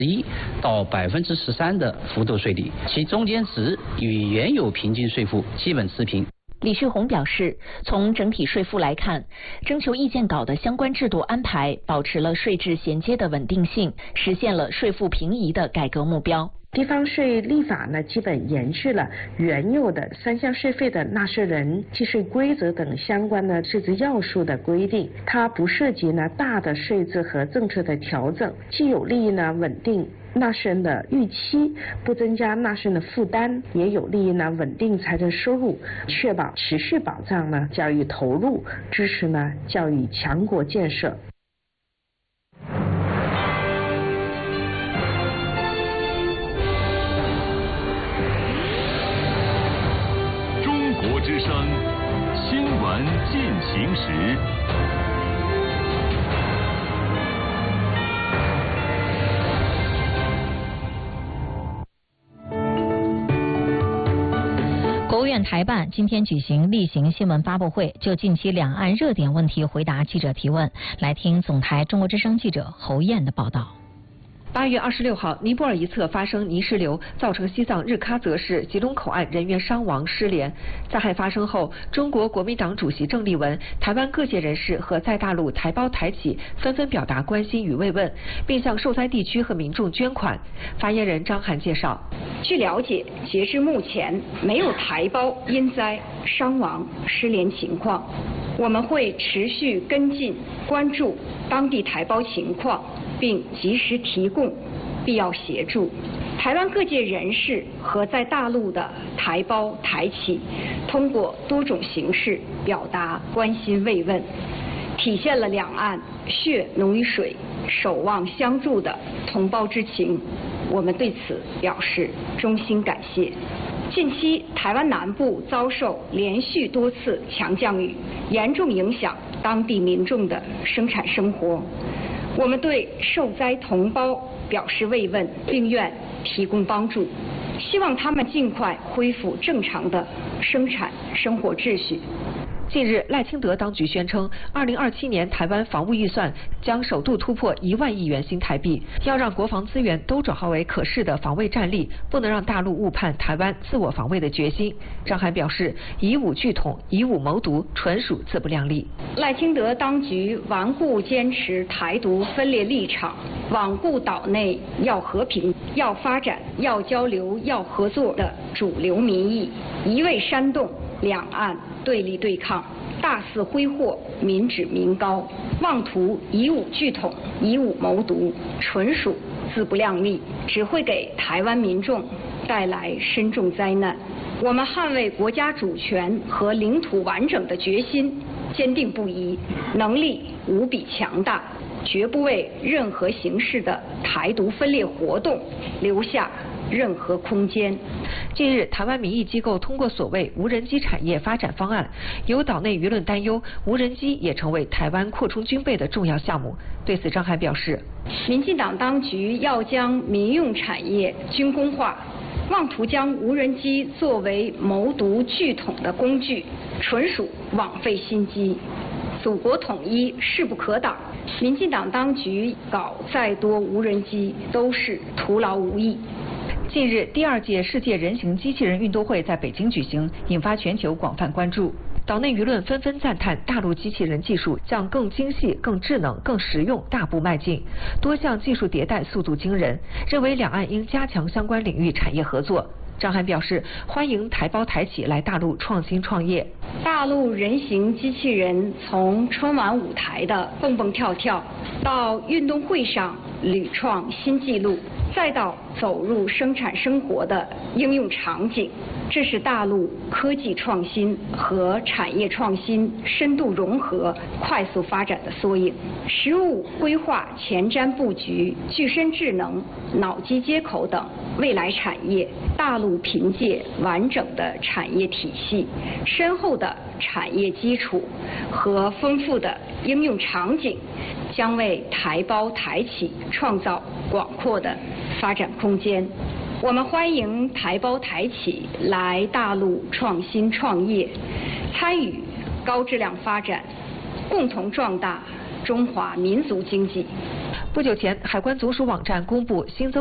1%到13%的幅度税率，其中间值与原有平均税负基本持平。 李旭红表示，从整体税负来看，征求意见稿的相关制度安排保持了税制衔接的稳定性，实现了税负平移的改革目标。 地方税立法呢，基本延续了原有的3项税费的纳税人计税规则等相关的税制要素的规定，它不涉及呢大的税制和政策的调整，既有利于呢稳定纳税人的预期，不增加纳税人的负担，也有利于呢稳定财政收入，确保持续保障呢教育投入，支持呢教育强国建设。 中国之声新闻进行时。 国务院台办今天举行例行新闻发布会，就近期两岸热点问题回答记者提问。来听总台中国之声记者侯燕的报道。 8月26号，尼泊尔一侧发生泥石流，造成西藏日喀则市吉隆口岸人员伤亡失联。灾害发生后，中国国民党主席郑丽文、台湾各界人士和在大陆台胞台企纷纷表达关心与慰问，并向受灾地区和民众捐款。发言人张涵介绍， 据了解，截至目前没有台胞因灾伤亡失联情况。我们会持续跟进关注当地台胞情况，并及时提供必要协助。台湾各界人士和在大陆的台胞台企通过多种形式表达关心慰问，体现了两岸血浓于水、守望相助的同胞之情，我们对此表示衷心感谢。近期台湾南部遭受连续多次强降雨，严重影响当地民众的生产生活。我们对受灾同胞表示慰问，并愿提供帮助，希望他们尽快恢复正常的生产生活秩序。 近日，赖清德当局宣称，2027年台湾防务预算将首度突破1万亿元新台币，要让国防资源都转化为可视的防卫战力，不能让大陆误判台湾自我防卫的决心。张涵表示，以武拒统、以武谋独，纯属自不量力。 赖清德当局顽固坚持台独分裂立场，罔顾岛内要和平、要发展、要交流、要合作的主流民意，一味煽动两岸对立对抗，大肆挥霍民脂民膏，妄图以武拒统、以武谋独，纯属自不量力，只会给台湾民众带来深重灾难。我们捍卫国家主权和领土完整的决心坚定不移，能力无比强大，绝不为任何形式的台独分裂活动留下任何空间。 近日，台湾民意机构通过所谓无人机产业发展方案，有岛内舆论担忧无人机也成为台湾扩充军备的重要项目。对此，张涵表示， 民进党当局要将民用产业军工化，妄图将无人机作为谋独拒统的工具，纯属枉费心机。祖国统一势不可挡，民进党当局搞再多无人机都是徒劳无益。 近日，第2届世界人形机器人运动会在北京举行，引发全球广泛关注。岛内舆论纷纷赞叹大陆机器人技术向更精细、更智能、更实用大步迈进，多项技术迭代速度惊人，认为两岸应加强相关领域产业合作。张涵表示，欢迎台胞台企来大陆创新创业。 大陆人形机器人从春晚舞台的蹦蹦跳跳，到运动会上屡创新纪录，再到走入生产生活的应用场景，这是大陆科技创新和产业创新深度融合、快速发展的缩影。实务规划前瞻布局、具身智能、脑机接口等未来产业，大陆凭借完整的产业体系、深厚的产业基础和丰富的应用场景，将为台胞台企创造广阔的发展空间。我们欢迎台胞台企来大陆创新创业，参与高质量发展，共同壮大中华民族经济。 不久前，海关总署网站公布新增